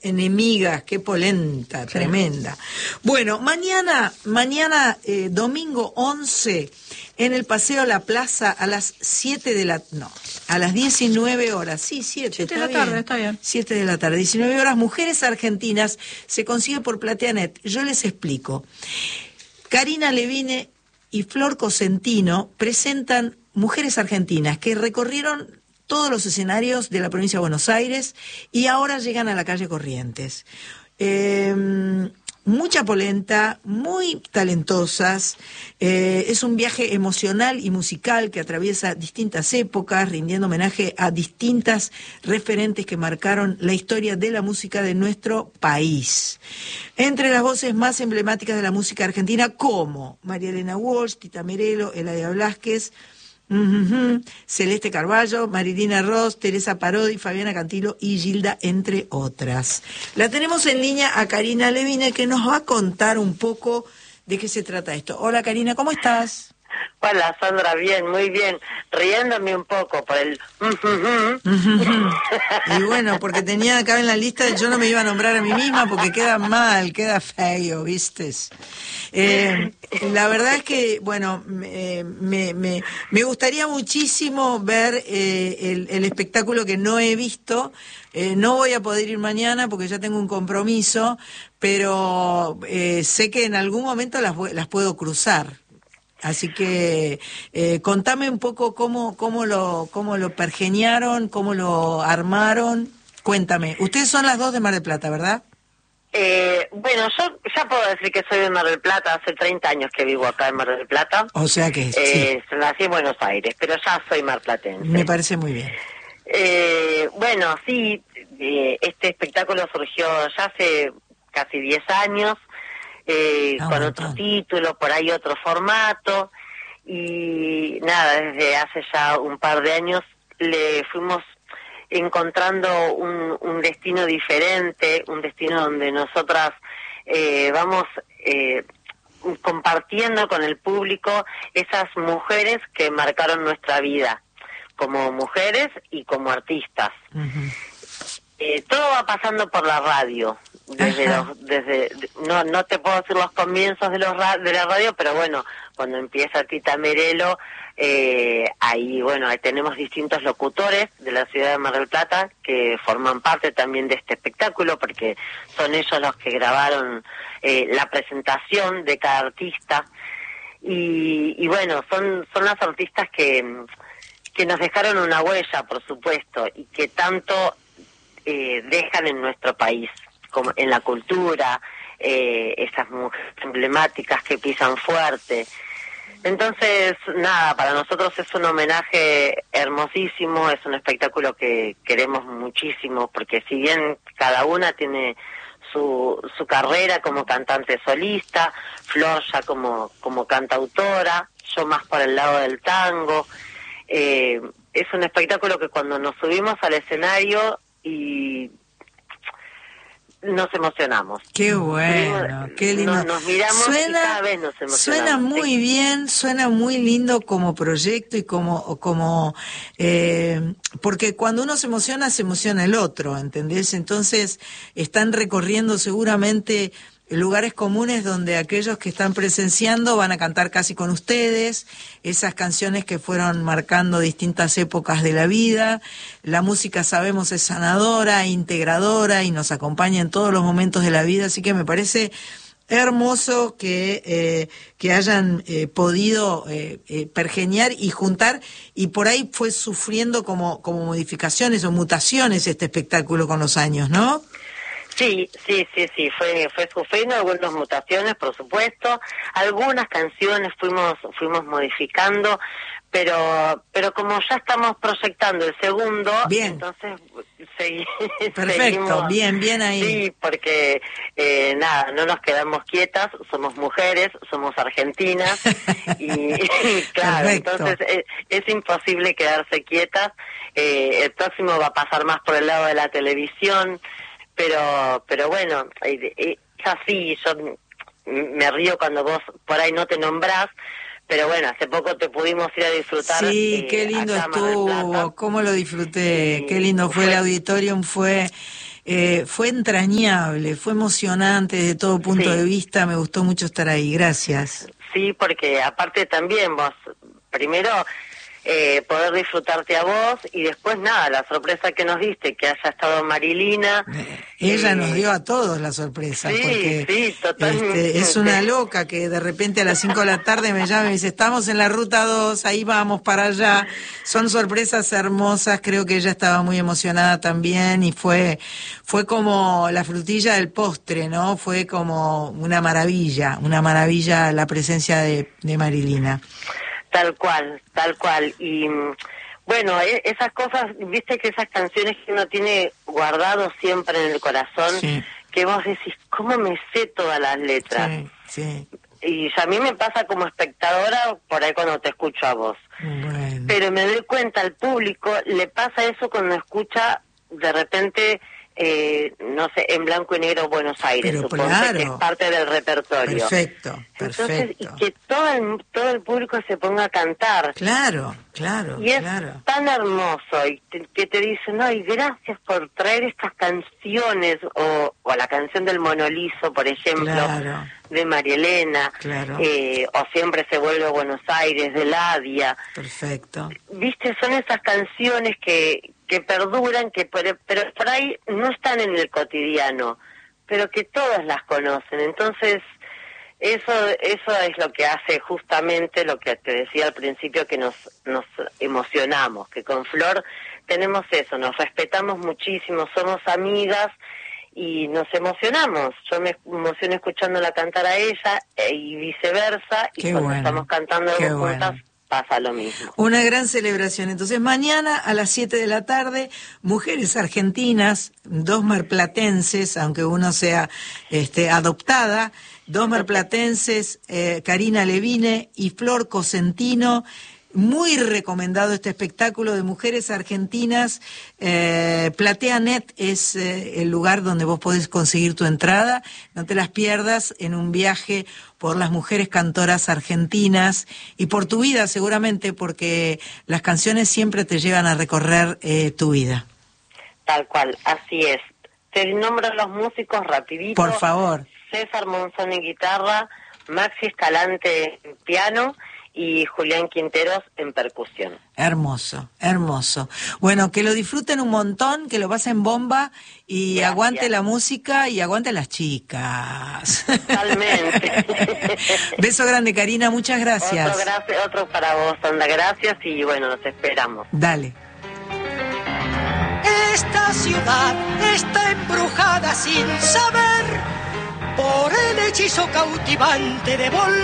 enemigas, qué polenta, tremenda. Bueno, mañana, domingo 11, en el Paseo La Plaza, a las 19 horas, sí, 7 de la tarde, está bien. 7 de la tarde, 19 horas, Mujeres Argentinas, se consigue por Plateanet. Yo les explico. Karina Levine y Flor Cosentino presentan Mujeres Argentinas, que recorrieron todos los escenarios de la provincia de Buenos Aires y ahora llegan a la calle Corrientes. Mucha polenta, muy talentosas, es un viaje emocional y musical que atraviesa distintas épocas, rindiendo homenaje a distintas referentes que marcaron la historia de la música de nuestro país. Entre las voces más emblemáticas de la música argentina, como María Elena Walsh, Tita Merelo, Eladia Blasquez, Celeste Carballo, Marilina Ross, Teresa Parodi, Fabiana Cantilo y Gilda, entre otras. La tenemos en línea a Karina Levine, que nos va a contar un poco de qué se trata esto. Hola Karina, ¿cómo estás? Hola Sandra, bien, muy bien, riéndome un poco por el... Y bueno, porque tenía acá en la lista, yo no me iba a nombrar a mí misma porque queda mal, queda feo, ¿vistes? La verdad es que, bueno, me gustaría muchísimo ver el espectáculo que no he visto. No voy a poder ir mañana porque ya tengo un compromiso, pero sé que en algún momento las puedo cruzar. Así que contame un poco cómo lo pergeniaron, cómo lo armaron. Cuéntame. Ustedes son las dos de Mar del Plata, ¿verdad? Bueno, yo ya puedo decir que soy de Mar del Plata, hace 30 años que vivo acá en Mar del Plata. O sea que sí. Nací en Buenos Aires, pero ya soy marplatense. Me parece muy bien. Bueno, sí, este espectáculo surgió ya hace casi 10 años, con otro título, por ahí otro formato, y nada, desde hace ya un par de años le fuimos encontrando un destino diferente, un destino donde nosotras vamos compartiendo con el público esas mujeres que marcaron nuestra vida, como mujeres y como artistas. Todo va pasando por la radio, no te puedo decir los comienzos de la radio, pero bueno, cuando empieza Tita Merelo, ahí tenemos distintos locutores de la ciudad de Mar del Plata que forman parte también de este espectáculo, porque son ellos los que grabaron la presentación de cada artista, y bueno, son las artistas que nos dejaron una huella, por supuesto, y que tanto dejan en nuestro país, como en la cultura, esas mujeres emblemáticas que pisan fuerte. Entonces, nada, para nosotros es un homenaje hermosísimo, es un espectáculo que queremos muchísimo, porque si bien cada una tiene su carrera como cantante solista, Flor ya como cantautora, yo más por el lado del tango, es un espectáculo que cuando nos subimos al escenario y nos emocionamos. Qué bueno, qué lindo. Nos miramos y cada vez nos emocionamos. Suena muy bien, suena muy lindo como proyecto y como porque cuando uno se emociona el otro, ¿entendés? Entonces están recorriendo seguramente lugares comunes donde aquellos que están presenciando van a cantar casi con ustedes, esas canciones que fueron marcando distintas épocas de la vida. La música, sabemos, es sanadora, integradora y nos acompaña en todos los momentos de la vida, así que me parece hermoso que hayan podido pergeñar y juntar, y por ahí fue sufriendo como modificaciones o mutaciones este espectáculo con los años, ¿no? Sí, fue sufriendo algunas mutaciones, por supuesto, algunas canciones fuimos modificando, pero como ya estamos proyectando el segundo, bien. Entonces perfecto, seguimos, bien ahí. Sí, porque nada, no nos quedamos quietas, somos mujeres, somos argentinas y claro, perfecto. Entonces es imposible quedarse quietas. El próximo va a pasar más por el lado de la televisión. Pero bueno, es así, yo me río cuando vos por ahí no te nombrás, pero bueno, hace poco te pudimos ir a disfrutar. Sí, qué lindo estuvo, cómo lo disfruté, qué lindo fue el auditorium, fue Fue entrañable, fue emocionante desde todo punto de vista, me gustó mucho estar ahí, gracias. Sí, porque aparte también vos, primero poder disfrutarte a vos y después nada, la sorpresa que nos diste, que haya estado Marilina. Ella nos dio a todos la sorpresa, porque totalmente. Es una loca que de repente a las 5 de la tarde me llama y me dice, estamos en la ruta 2, ahí vamos para allá. Son sorpresas hermosas, creo que ella estaba muy emocionada también y fue como la frutilla del postre, ¿no? Fue como una maravilla la presencia de Marilina. Tal cual. Y bueno, esas cosas, viste que esas canciones que uno tiene guardado siempre en el corazón, que vos decís, ¿cómo me sé todas las letras? Sí. Y a mí me pasa como espectadora por ahí cuando te escucho a vos. Bueno. Pero me doy cuenta, al público le pasa eso cuando escucha de repente... no sé, en blanco y negro Buenos Aires, pero supongo claro, que es parte del repertorio. Perfecto. Entonces, y que todo el público se ponga a cantar. Claro. Y es tan hermoso, y que te dicen, ay, gracias por traer estas canciones, o la canción del Monolizo, por ejemplo, de María Elena, o Siempre se vuelve a Buenos Aires, de Ladia. Perfecto. Viste, son esas canciones que perduran, pero por ahí no están en el cotidiano, pero que todas las conocen. Entonces, eso es lo que hace justamente lo que te decía al principio, que nos emocionamos, que con Flor tenemos eso, nos respetamos muchísimo, somos amigas y nos emocionamos. Yo me emociono escuchándola cantar a ella y viceversa, y cuando estamos cantando juntas, pasa lo mismo. Una gran celebración. Entonces, mañana a las 7 de la tarde, mujeres argentinas, 2 marplatenses, aunque uno sea adoptada, 2 marplatenses, Karina Levine y Flor Cosentino. Muy recomendado este espectáculo de mujeres argentinas. PlateaNet es el lugar donde vos podés conseguir tu entrada. No te las pierdas en un viaje por las mujeres cantoras argentinas y por tu vida seguramente, porque las canciones siempre te llevan a recorrer tu vida. Tal cual, así es. Te nombro los músicos rapidito. Por favor. César Monzón en guitarra, Maxi Escalante en piano y Julián Quinteros en percusión. Hermoso. Bueno, que lo disfruten un montón, que lo pasen bomba y gracias. Aguante la música y aguante las chicas. Totalmente. Beso grande, Karina, muchas gracias. Otro para vos, Sandra, gracias y bueno, nos esperamos. Dale. Esta ciudad está embrujada sin saber por el hechizo cautivante de volver.